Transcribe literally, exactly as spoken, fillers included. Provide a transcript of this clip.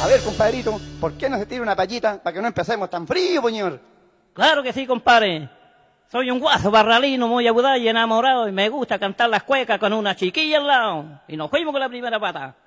A ver, compadrito, ¿por qué no se tira una payita para que no empecemos tan frío, señor? Claro que sí, compadre. Soy un guaso barralino muy agudado y enamorado y me gusta cantar las cuecas con una chiquilla al lado. Y nos fuimos con la primera pata.